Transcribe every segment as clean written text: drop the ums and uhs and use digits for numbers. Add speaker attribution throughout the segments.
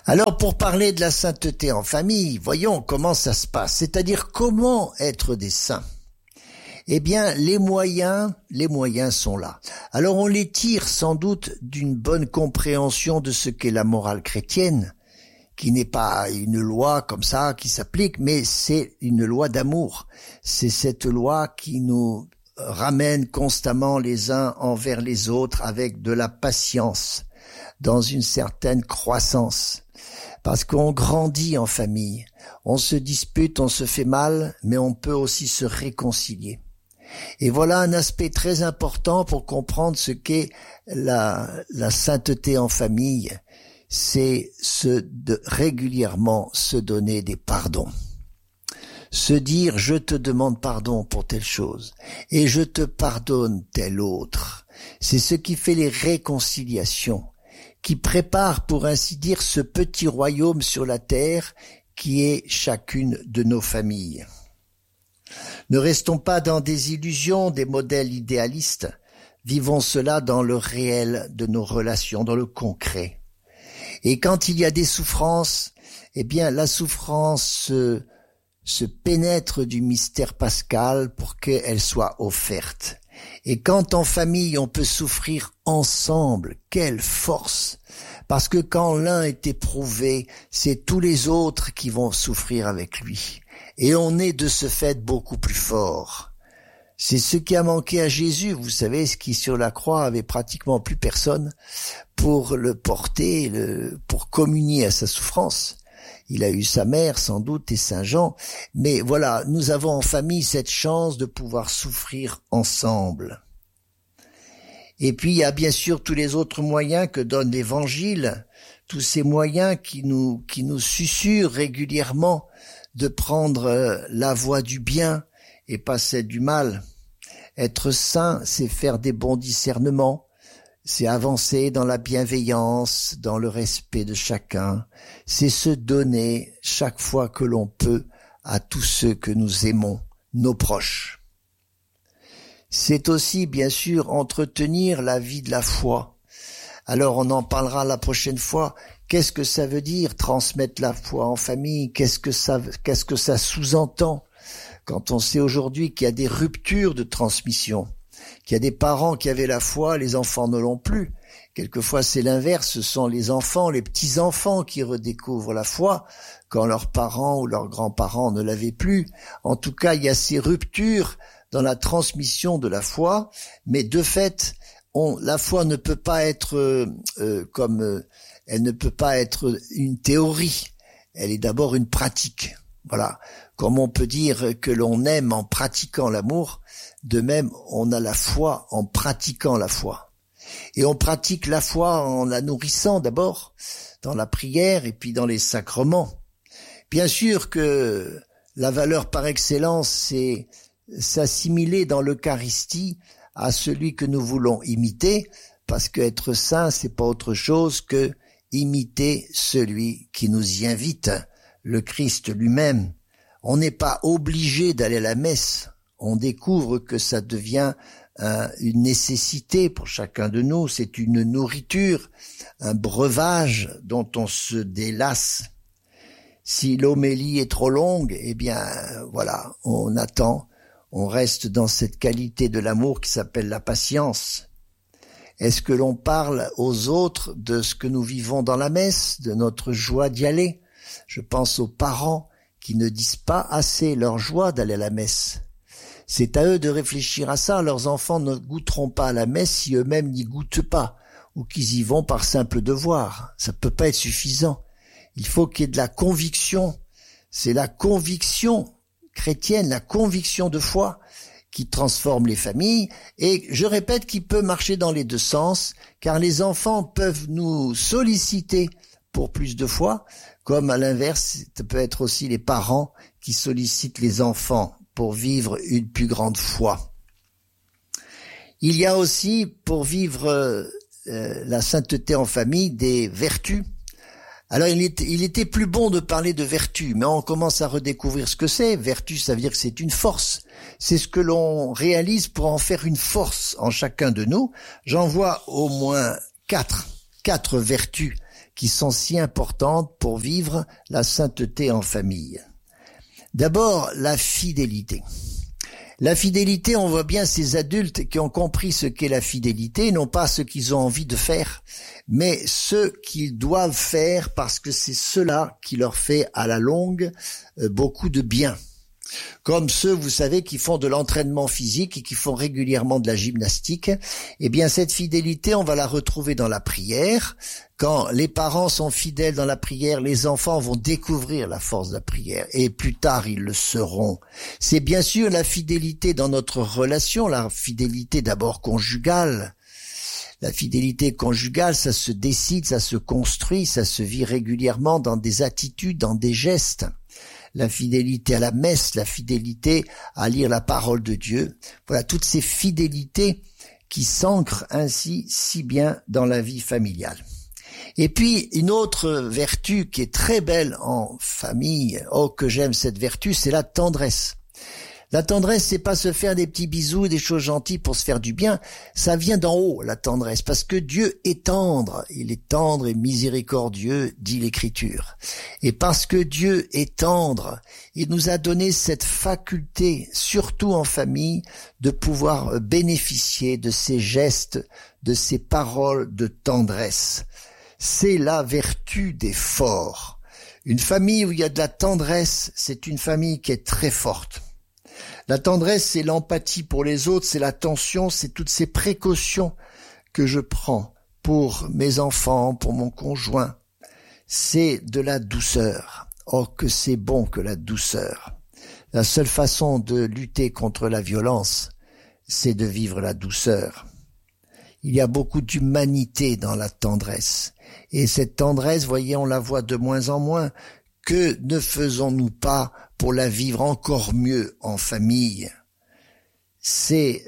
Speaker 1: Alors pour parler de la sainteté en famille, voyons comment ça se passe, c'est-à-dire comment être des saints. Eh bien, les moyens sont là. Alors on les tire sans doute d'une bonne compréhension de ce qu'est la morale chrétienne, qui n'est pas une loi comme ça qui s'applique, mais c'est une loi d'amour. C'est cette loi qui nous ramène constamment les uns envers les autres avec de la patience, dans une certaine croissance. Parce qu'on grandit en famille, on se dispute, on se fait mal, mais on peut aussi se réconcilier. Et voilà un aspect très important pour comprendre ce qu'est la sainteté en famille, c'est régulièrement se donner des pardons. Se dire « je te demande pardon pour telle chose et je te pardonne telle autre ». C'est ce qui fait les réconciliations, qui prépare pour ainsi dire ce petit royaume sur la terre qui est chacune de nos familles. Ne restons pas dans des illusions, des modèles idéalistes, vivons cela dans le réel de nos relations, dans le concret. Et quand il y a des souffrances, eh bien la souffrance se pénètre du mystère pascal pour qu'elle soit offerte. Et quand en famille on peut souffrir ensemble, quelle force! Parce que quand l'un est éprouvé, c'est tous les autres qui vont souffrir avec lui. Et on est de ce fait beaucoup plus fort. C'est ce qui a manqué à Jésus, vous savez, ce qui sur la croix avait pratiquement plus personne pour le porter, pour communier à sa souffrance. Il a eu sa mère sans doute et Saint Jean, mais voilà, nous avons en famille cette chance de pouvoir souffrir ensemble. Et puis il y a bien sûr tous les autres moyens que donne l'Évangile, tous ces moyens qui nous susurrent régulièrement de prendre la voie du bien et pas celle du mal. Être saint, c'est faire des bons discernements, c'est avancer dans la bienveillance, dans le respect de chacun, c'est se donner chaque fois que l'on peut à tous ceux que nous aimons, nos proches. C'est aussi, bien sûr, entretenir la vie de la foi. Alors, on en parlera la prochaine fois. Qu'est-ce que ça veut dire, transmettre la foi en famille? Qu'est-ce que ça sous-entend? Quand on sait aujourd'hui qu'il y a des ruptures de transmission, qu'il y a des parents qui avaient la foi, les enfants ne l'ont plus. Quelquefois, c'est l'inverse, ce sont les enfants, les petits-enfants qui redécouvrent la foi quand leurs parents ou leurs grands-parents ne l'avaient plus. En tout cas, il y a ces ruptures dans la transmission de la foi, mais de fait, la foi ne peut pas être elle ne peut pas être une théorie. Elle est d'abord une pratique. Voilà. Comme on peut dire que l'on aime en pratiquant l'amour, de même, on a la foi en pratiquant la foi. Et on pratique la foi en la nourrissant d'abord, dans la prière et puis dans les sacrements. Bien sûr que la valeur par excellence, c'est s'assimiler dans l'Eucharistie à celui que nous voulons imiter, parce qu'être saint, c'est pas autre chose que imiter celui qui nous y invite, le Christ lui-même. On n'est pas obligé d'aller à la messe. On découvre que ça devient une nécessité pour chacun de nous. C'est une nourriture, un breuvage dont on se délasse. Si l'homélie est trop longue, eh bien, voilà, on attend. On reste dans cette qualité de l'amour qui s'appelle la patience. Est-ce que l'on parle aux autres de ce que nous vivons dans la messe, de notre joie d'y aller? Je pense aux parents qui ne disent pas assez leur joie d'aller à la messe. C'est à eux de réfléchir à ça. Leurs enfants ne goûteront pas à la messe si eux-mêmes n'y goûtent pas, ou qu'ils y vont par simple devoir. Ça peut pas être suffisant. Il faut qu'il y ait de la conviction. C'est la conviction chrétienne, la conviction de foi qui transforme les familles, et je répète qu'il peut marcher dans les deux sens, car les enfants peuvent nous solliciter pour plus de foi, comme à l'inverse, ça peut être aussi les parents qui sollicitent les enfants pour vivre une plus grande foi. Il y a aussi, pour vivre la sainteté en famille, des vertus. Alors il était plus bon de parler de vertu, mais on commence à redécouvrir ce que c'est. Vertu, ça veut dire que c'est une force. C'est ce que l'on réalise pour en faire une force en chacun de nous. J'en vois au moins quatre vertus qui sont si importantes pour vivre la sainteté en famille. D'abord, la fidélité. La fidélité, on voit bien ces adultes qui ont compris ce qu'est la fidélité, non pas ce qu'ils ont envie de faire, mais ce qu'ils doivent faire parce que c'est cela qui leur fait à la longue beaucoup de bien. Comme ceux, vous savez, qui font de l'entraînement physique et qui font régulièrement de la gymnastique, eh bien cette fidélité, on va la retrouver dans la prière. Quand les parents sont fidèles dans la prière, les enfants vont découvrir la force de la prière et plus tard ils le seront. C'est bien sûr la fidélité dans notre relation, la fidélité d'abord conjugale. La fidélité conjugale, ça se décide, ça se construit, ça se vit régulièrement dans des attitudes, dans des gestes. La fidélité à la messe, la fidélité à lire la parole de Dieu. Voilà, toutes ces fidélités qui s'ancrent ainsi si bien dans la vie familiale. Et puis, une autre vertu qui est très belle en famille, oh que j'aime cette vertu, c'est la tendresse. La tendresse, c'est pas se faire des petits bisous, des choses gentilles pour se faire du bien. Ça vient d'en haut, la tendresse, parce que Dieu est tendre. Il est tendre et miséricordieux, dit l'Écriture. Et parce que Dieu est tendre, il nous a donné cette faculté, surtout en famille, de pouvoir bénéficier de ces gestes, de ces paroles de tendresse. C'est la vertu des forts. Une famille où il y a de la tendresse, c'est une famille qui est très forte. La tendresse, c'est l'empathie pour les autres, c'est l'attention, c'est toutes ces précautions que je prends pour mes enfants, pour mon conjoint. C'est de la douceur. Oh, que c'est bon que la douceur. La seule façon de lutter contre la violence, c'est de vivre la douceur. Il y a beaucoup d'humanité dans la tendresse. Et cette tendresse, voyez, on la voit de moins en moins. Que ne faisons-nous pas pour la vivre encore mieux en famille? C'est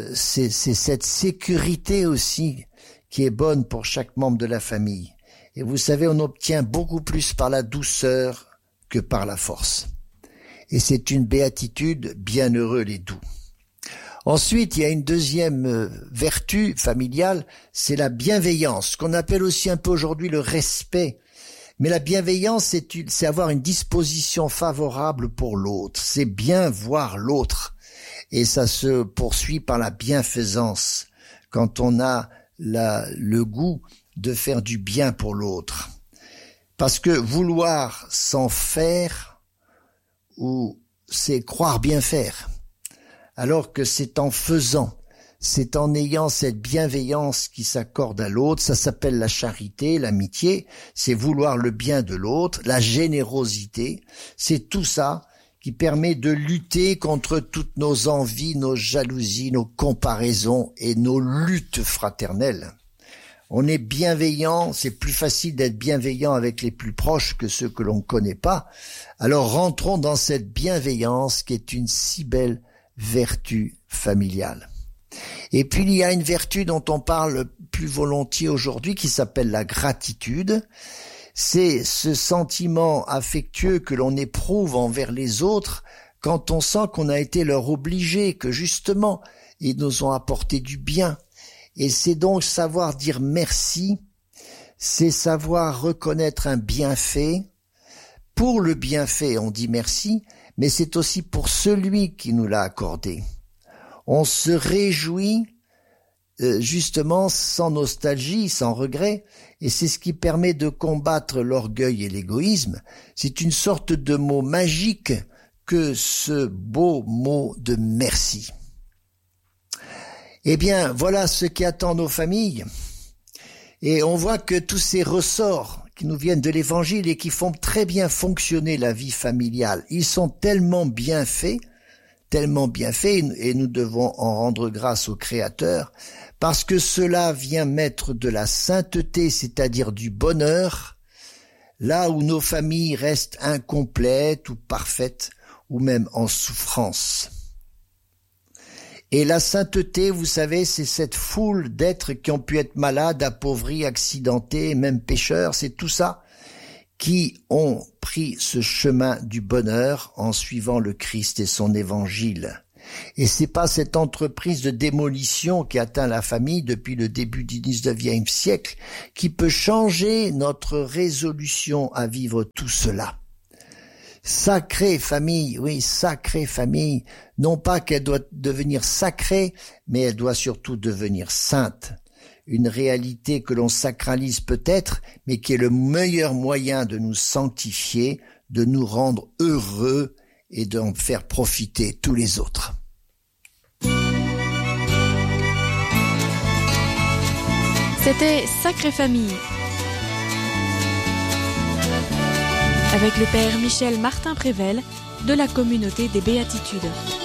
Speaker 1: cette sécurité aussi qui est bonne pour chaque membre de la famille. Et vous savez, on obtient beaucoup plus par la douceur que par la force. Et c'est une béatitude, bienheureux les doux. Ensuite, il y a une deuxième vertu familiale, c'est la bienveillance, ce qu'on appelle aussi un peu aujourd'hui le respect. Mais la bienveillance, c'est avoir une disposition favorable pour l'autre. C'est bien voir l'autre. Et ça se poursuit par la bienfaisance, quand on a le goût de faire du bien pour l'autre. Parce que vouloir sans faire, ou c'est croire bien faire, alors que c'est en faisant. C'est en ayant cette bienveillance qui s'accorde à l'autre, ça s'appelle la charité, l'amitié, c'est vouloir le bien de l'autre, la générosité, c'est tout ça qui permet de lutter contre toutes nos envies, nos jalousies, nos comparaisons et nos luttes fraternelles. On est bienveillant, c'est plus facile d'être bienveillant avec les plus proches que ceux que l'on ne connaît pas, alors rentrons dans cette bienveillance qui est une si belle vertu familiale. Et puis il y a une vertu dont on parle plus volontiers aujourd'hui qui s'appelle la gratitude. C'est ce sentiment affectueux que l'on éprouve envers les autres quand on sent qu'on a été leur obligé, que justement ils nous ont apporté du bien. Et c'est donc savoir dire merci, c'est savoir reconnaître un bienfait. Pour le bienfait, on dit merci, mais c'est aussi pour celui qui nous l'a accordé. On se réjouit justement sans nostalgie, sans regret, et c'est ce qui permet de combattre l'orgueil et l'égoïsme. C'est une sorte de mot magique que ce beau mot de merci. Eh bien, voilà ce qui attend nos familles. Et on voit que tous ces ressorts qui nous viennent de l'Évangile et qui font très bien fonctionner la vie familiale, ils sont tellement bien faits, et nous devons en rendre grâce au Créateur, parce que cela vient mettre de la sainteté, c'est-à-dire du bonheur, là où nos familles restent incomplètes ou parfaites, ou même en souffrance. Et la sainteté, vous savez, c'est cette foule d'êtres qui ont pu être malades, appauvris, accidentés, même pécheurs, c'est tout ça qui ont pris ce chemin du bonheur en suivant le Christ et son évangile. Et c'est pas cette entreprise de démolition qui atteint la famille depuis le début du 19e siècle qui peut changer notre résolution à vivre tout cela. Sacrée famille, oui, sacrée famille, non pas qu'elle doit devenir sacrée, mais elle doit surtout devenir sainte. Une réalité que l'on sacralise peut-être, mais qui est le meilleur moyen de nous sanctifier, de nous rendre heureux et d'en faire profiter tous les autres.
Speaker 2: C'était Sacrée Famille avec le père Michel Martin-Prével de la communauté des Béatitudes.